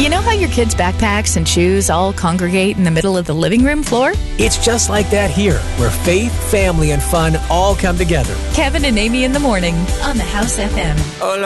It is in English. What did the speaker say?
You know how your kids' backpacks and shoes all congregate in the middle of the living room floor? It's just like that here, where faith, family, and fun all come together. Kevin and Amy in the morning on the House FM.